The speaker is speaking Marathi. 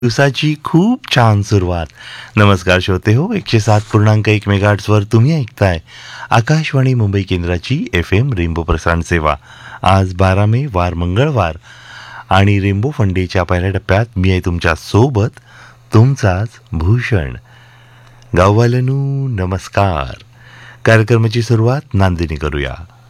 दिवसाची खूप छान सुरुवात. नमस्कार श्रोते हो, 107.1 मेगाहर्ट्झवर तुम्ही ऐकताय आकाशवाणी मुंबई केंद्राची FM रेनबो प्रसारण सेवा. आज 12 मे वार मंगळवार आणि रेनबो फंडेच्या पहिल्या टप्प्यात मी आहे तुमच्या सोबत तुमचाच भूषण. गाववाल्यांनो नमस्कार. कार्यक्रमाची सुरुवात नांदीने करूया.